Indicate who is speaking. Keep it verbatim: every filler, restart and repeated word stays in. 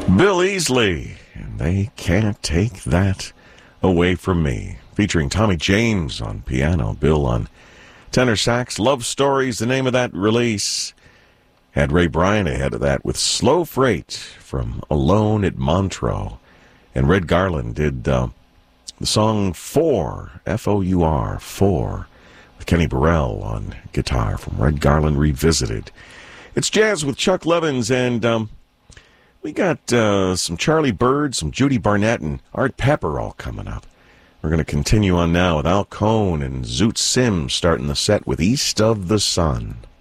Speaker 1: Bill Easley, and They Can't Take That Away From Me, featuring Tommy James on piano, Bill on tenor sax. Love Stories, the name of that release. Had Ray Bryant ahead of that with Slow Freight from Alone at Montreux. And Red Garland did uh, the song Four, F O U R, Four, with Kenny Burrell on guitar from Red Garland Revisited. It's Jazz with Chuck Levins, and um, we got uh, some Charlie Bird, some Judy Barnett, and Art Pepper all coming up. We're going to continue on now with Al Cohn and Zoot Sims starting the set with East of the Sun.